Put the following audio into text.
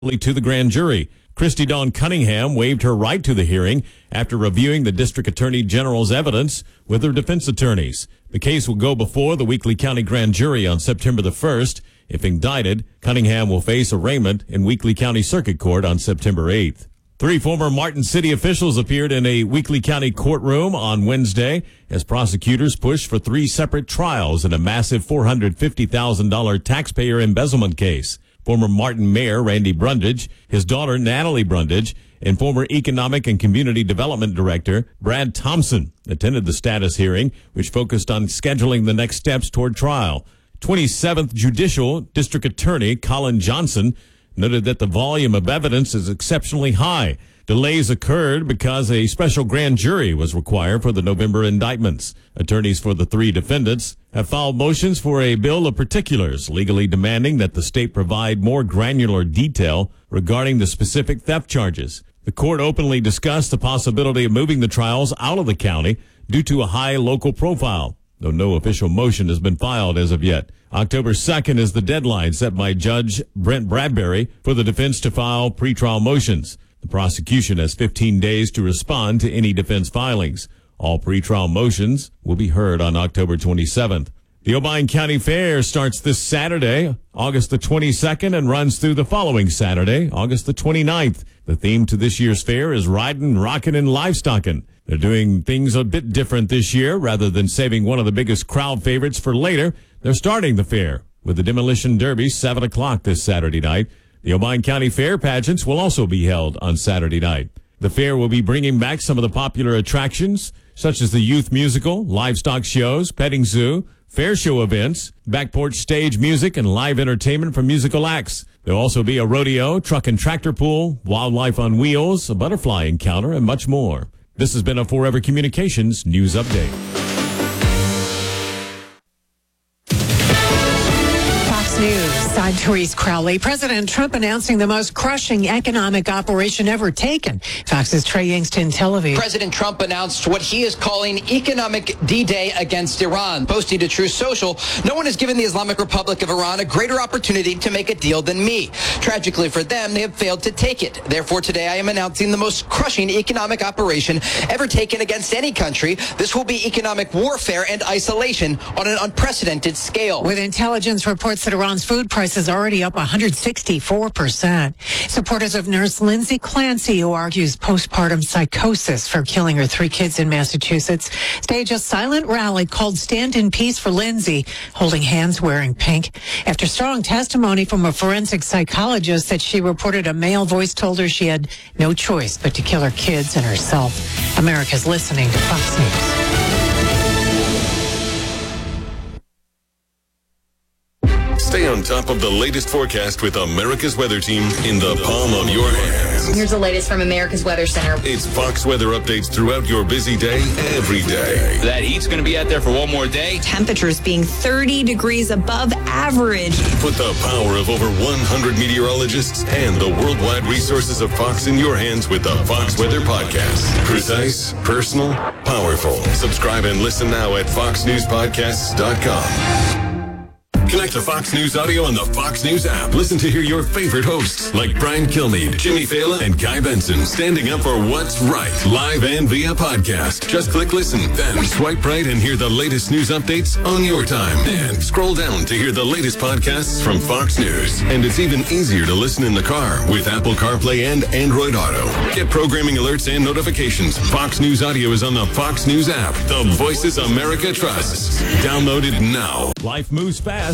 to the grand jury. Christy Dawn Cunningham waived her right to the hearing after reviewing the district attorney general's evidence with her defense attorneys. The case will go before the Weakley County grand jury on September the 1st. If indicted, Cunningham will face arraignment in Weakley County Circuit Court on September 8th. 3 former Martin City officials appeared in a Weakley County courtroom on Wednesday as prosecutors pushed for 3 separate trials in a massive $450,000 taxpayer embezzlement case. Former Martin Mayor Randy Brundage, his daughter Natalie Brundage, and former Economic and Community Development Director Brad Thompson attended the status hearing, which focused on scheduling the next steps toward trial. 27th Judicial District Attorney Colin Johnson noted that the volume of evidence is exceptionally high. Delays occurred because a special grand jury was required for the November indictments. Attorneys for the 3 defendants have filed motions for a bill of particulars, legally demanding that the state provide more granular detail regarding the specific theft charges. The court openly discussed the possibility of moving the trials out of the county due to a high local profile, though no official motion has been filed as of yet. October 2nd is the deadline set by Judge Brent Bradbury for the defense to file pretrial motions. The prosecution has 15 days to respond to any defense filings. All pretrial motions will be heard on October 27th. The Obion County Fair starts this Saturday, August the 22nd, and runs through the following Saturday, August the 29th. The theme to this year's fair is Ridin', Rockin', and Livestockin'. They're doing things a bit different this year. Rather than saving one of the biggest crowd favorites for later, they're starting the fair with the Demolition Derby 7 o'clock this Saturday night. The Obion County Fair pageants will also be held on Saturday night. The fair will be bringing back some of the popular attractions, such as the youth musical, livestock shows, petting zoo, fair show events, back porch stage music, and live entertainment from musical acts. There'll also be a rodeo, truck and tractor pull, wildlife on wheels, a butterfly encounter, and much more. This has been a Forever Communications News Update. Fox News. I'm Therese Crowley. President Trump announcing the most crushing economic operation ever taken. Fox's Trey Yingst in Tel Aviv. President Trump announced what he is calling economic D-Day against Iran. Posting to Truth Social, no one has given the Islamic Republic of Iran a greater opportunity to make a deal than me. Tragically for them, they have failed to take it. Therefore, today I am announcing the most crushing economic operation ever taken against any country. This will be economic warfare and isolation on an unprecedented scale. With intelligence reports that Iran's food prices already up 164%. Supporters of nurse Lindsay Clancy, who argues postpartum psychosis for killing her 3 kids in Massachusetts, stage a silent rally called Stand in Peace for Lindsay, holding hands wearing pink. After strong testimony from a forensic psychologist that she reported a male voice told her she had no choice but to kill her kids and herself. America's listening to Fox News. Stay on top of the latest forecast with America's Weather Team in the palm of your hands. Here's the latest from America's Weather Center. It's Fox weather updates throughout your busy day, every day. That heat's going to be out there for one more day. Temperatures being 30 degrees above average. Put the power of over 100 meteorologists and the worldwide resources of Fox in your hands with the Fox Weather Podcast. Precise, personal, powerful. Subscribe and listen now at foxnewspodcasts.com. Connect to Fox News Audio on the Fox News app. Listen to hear your favorite hosts like Brian Kilmeade, Jimmy Fallon, and Guy Benson standing up for what's right, live and via podcast. Just click listen, then swipe right and hear the latest news updates on your time. And scroll down to hear the latest podcasts from Fox News. And it's even easier to listen in the car with Apple CarPlay and Android Auto. Get programming alerts and notifications. Fox News Audio is on the Fox News app. The voices America trusts. Download it now. Life moves fast.